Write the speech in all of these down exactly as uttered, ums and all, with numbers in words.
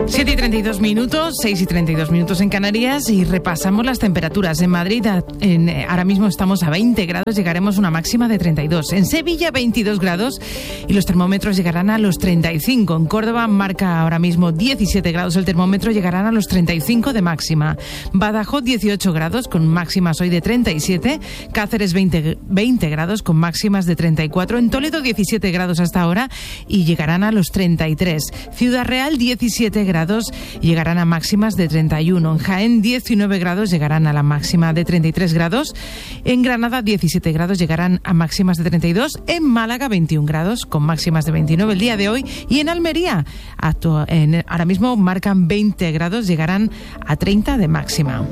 siete y treinta y dos minutos, seis y treinta y dos minutos en Canarias y repasamos las temperaturas. En Madrid en, ahora mismo estamos a veinte grados, llegaremos a una máxima de treinta y dos. En Sevilla veintidós grados y los termómetros llegarán a los treinta y cinco. En Córdoba marca ahora mismo diecisiete grados, el termómetro llegarán a los treinta y cinco de máxima. Badajoz dieciocho grados con máximas hoy de treinta y siete. Cáceres veinte, veinte grados con máximas de treinta y cuatro. En Toledo diecisiete grados hasta ahora y llegarán a los treinta y tres. Ciudad Real diecisiete grados. Llegarán a máximas de treinta y uno. En Jaén diecinueve grados, llegarán a la máxima de treinta y tres grados. En Granada diecisiete grados, llegarán a máximas de treinta y dos. En Málaga veintiún grados con máximas de veintinueve el día de hoy. Y en Almería actu- en, ahora mismo marcan veinte grados, llegarán a treinta de máxima.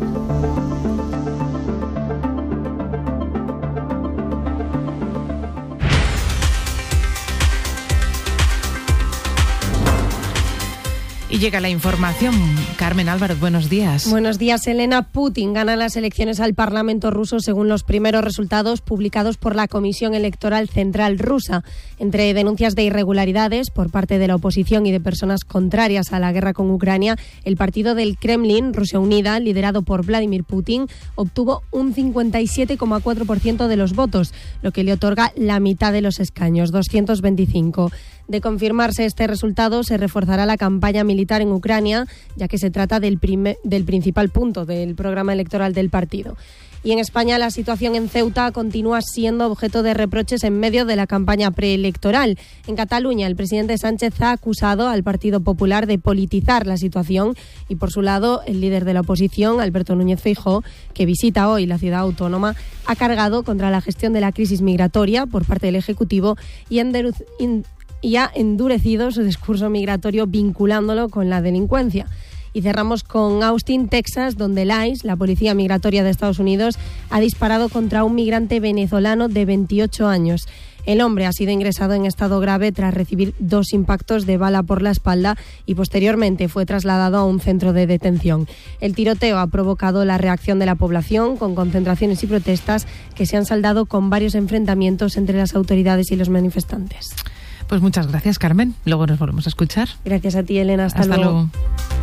Y llega la información. Carmen Álvarez, buenos días. Buenos días, Elena. Putin gana las elecciones al Parlamento ruso según los primeros resultados publicados por la Comisión Electoral Central rusa. Entre denuncias de irregularidades por parte de la oposición y de personas contrarias a la guerra con Ucrania, el partido del Kremlin, Rusia Unida, liderado por Vladimir Putin, obtuvo un cincuenta y siete coma cuatro por ciento de los votos, lo que le otorga la mitad de los escaños, doscientos veinticinco. De confirmarse este resultado, se reforzará la campaña militar en Ucrania, ya que se trata del, primer, del principal punto del programa electoral del partido. Y en España la situación en Ceuta continúa siendo objeto de reproches en medio de la campaña preelectoral. En Cataluña, el presidente Sánchez ha acusado al Partido Popular de politizar la situación y, por su lado, el líder de la oposición, Alberto Núñez Feijóo, que visita hoy la ciudad autónoma, ha cargado contra la gestión de la crisis migratoria por parte del Ejecutivo y enderu- in- y ha endurecido su discurso migratorio vinculándolo con la delincuencia. Y cerramos con Austin, Texas, donde el I C E, la Policía Migratoria de Estados Unidos, ha disparado contra un migrante venezolano de veintiocho años. El hombre ha sido ingresado en estado grave tras recibir dos impactos de bala por la espalda y posteriormente fue trasladado a un centro de detención. El tiroteo ha provocado la reacción de la población con concentraciones y protestas que se han saldado con varios enfrentamientos entre las autoridades y los manifestantes. Pues muchas gracias, Carmen. Luego nos volvemos a escuchar. Gracias a ti, Elena. Hasta, Hasta luego. luego.